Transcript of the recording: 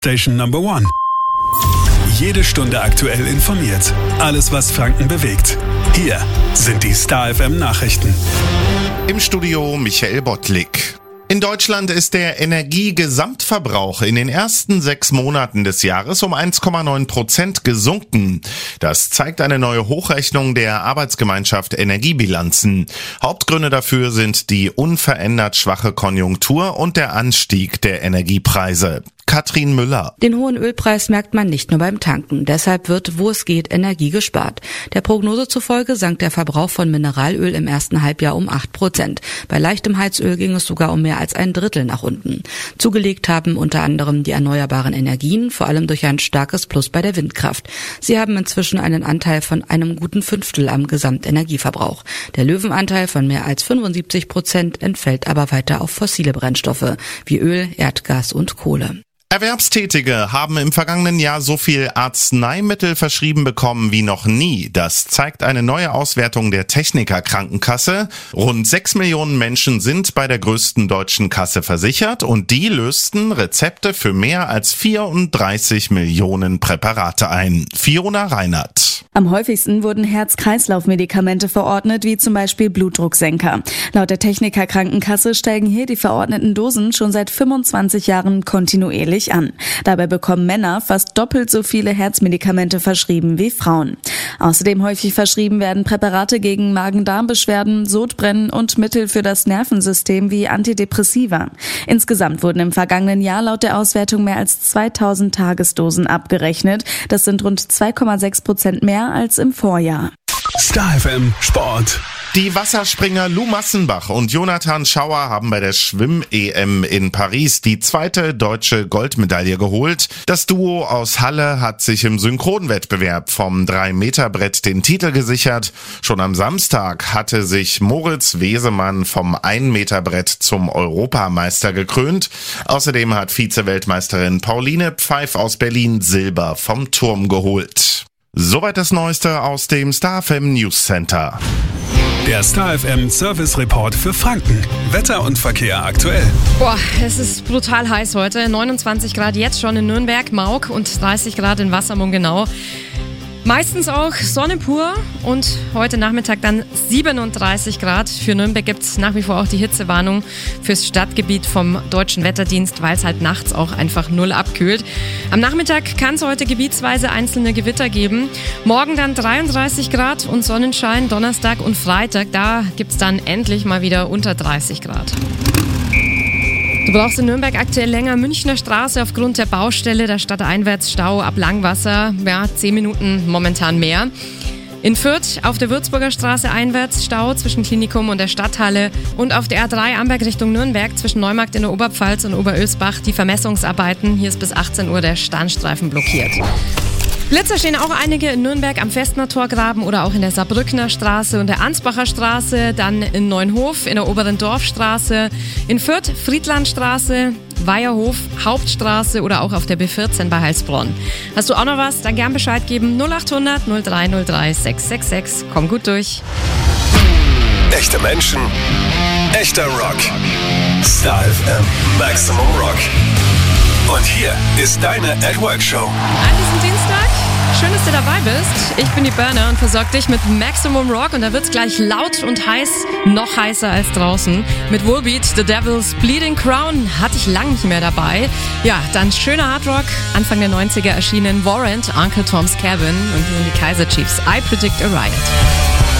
Station Number One. Jede Stunde aktuell informiert. Alles, was Franken bewegt. Hier sind die Star FM Nachrichten. Im Studio Michael Bottlik. In Deutschland ist der Energiegesamtverbrauch in den ersten 6 Monaten des Jahres um 1,9% gesunken. Das zeigt eine neue Hochrechnung der Arbeitsgemeinschaft Energiebilanzen. Hauptgründe dafür sind die unverändert schwache Konjunktur und der Anstieg der Energiepreise. Katrin Müller. Den hohen Ölpreis merkt man nicht nur beim Tanken. Deshalb wird, wo es geht, Energie gespart. Der Prognose zufolge sank der Verbrauch von Mineralöl im ersten Halbjahr um 8%. Bei leichtem Heizöl ging es sogar um mehr als ein Drittel nach unten. Zugelegt haben unter anderem die erneuerbaren Energien, vor allem durch ein starkes Plus bei der Windkraft. Sie haben inzwischen einen Anteil von einem guten Fünftel am Gesamtenergieverbrauch. Der Löwenanteil von mehr als 75% entfällt aber weiter auf fossile Brennstoffe wie Öl, Erdgas und Kohle. Erwerbstätige haben im vergangenen Jahr so viel Arzneimittel verschrieben bekommen wie noch nie. Das zeigt eine neue Auswertung der Techniker Krankenkasse. Rund 6 Millionen Menschen sind bei der größten deutschen Kasse versichert und die lösten Rezepte für mehr als 34 Millionen Präparate ein. Fiona Reinhardt. Am häufigsten wurden Herz-Kreislauf-Medikamente verordnet, wie zum Beispiel Blutdrucksenker. Laut der Techniker Krankenkasse steigen hier die verordneten Dosen schon seit 25 Jahren kontinuierlich an. Dabei bekommen Männer fast doppelt so viele Herzmedikamente verschrieben wie Frauen. Außerdem häufig verschrieben werden Präparate gegen Magen-Darm-Beschwerden, Sodbrennen und Mittel für das Nervensystem wie Antidepressiva. Insgesamt wurden im vergangenen Jahr laut der Auswertung mehr als 2000 Tagesdosen abgerechnet. Das sind rund 2,6% mehr als im Vorjahr. Star FM Sport. Die Wasserspringer Lou Massenbach und Jonathan Schauer haben bei der Schwimm-EM in Paris die 2. deutsche Goldmedaille geholt. Das Duo aus Halle hat sich im Synchronwettbewerb vom 3-Meter-Brett den Titel gesichert. Schon am Samstag hatte sich Moritz Wesemann vom 1-Meter-Brett zum Europameister gekrönt. Außerdem hat Vize-Weltmeisterin Pauline Pfeif aus Berlin Silber vom Turm geholt. Soweit das Neueste aus dem Star FM News Center. Der Star FM Service Report für Franken. Wetter und Verkehr aktuell. Es ist brutal heiß heute. 29 Grad jetzt schon in Nürnberg, Maug und 30 Grad in Wassermung genau. Meistens auch Sonne pur und heute Nachmittag dann 37 Grad. Für Nürnberg gibt es nach wie vor auch die Hitzewarnung fürs Stadtgebiet vom Deutschen Wetterdienst, weil es halt nachts auch einfach 0 abkühlt. Am Nachmittag kann es heute gebietsweise einzelne Gewitter geben. Morgen dann 33 Grad und Sonnenschein. Donnerstag und Freitag, da gibt es dann endlich mal wieder unter 30 Grad. Du brauchst in Nürnberg aktuell länger Münchner Straße aufgrund der Baustelle, der Stadteinwärtsstau ab Langwasser, 10 Minuten momentan mehr. In Fürth auf der Würzburger Straße einwärts Stau zwischen Klinikum und der Stadthalle und auf der A3 Amberg Richtung Nürnberg zwischen Neumarkt in der Oberpfalz und Oberölsbach die Vermessungsarbeiten. Hier ist bis 18 Uhr der Standstreifen blockiert. Blitzer stehen auch einige in Nürnberg am Festner Torgraben oder auch in der Saarbrückner Straße und der Ansbacher Straße, dann in Neuenhof, in der Oberen Dorfstraße, in Fürth, Friedlandstraße, Weierhof, Hauptstraße oder auch auf der B14 bei Heilsbronn. Hast du auch noch was? Dann gern Bescheid geben. 0800 0303 666. Komm gut durch. Echte Menschen, echter Rock. Star FM, Maximum Rock. Und hier ist deine At-Work-Show. An diesem Dienstag, schön, dass du dabei bist. Ich bin die Berner und versorge dich mit Maximum Rock. Und da wird's gleich laut und heiß, noch heißer als draußen. Mit Volbeat, The Devil's Bleeding Crown hatte ich lang nicht mehr dabei. Ja, dann schöner Hardrock, Anfang der 90er erschienen Warrant, Uncle Tom's Cabin und nun die Kaiser Chiefs, I Predict a Riot.